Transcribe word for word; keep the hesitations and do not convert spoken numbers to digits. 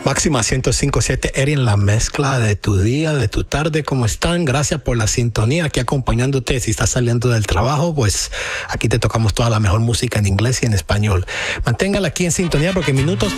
Máxima ciento cinco punto siete, Erin, la mezcla de tu día, de tu tarde, ¿cómo están? Gracias por la sintonía, aquí acompañándote. Si estás saliendo del trabajo, pues aquí te tocamos toda la mejor música en inglés y en español. Manténgala aquí en sintonía porque minutos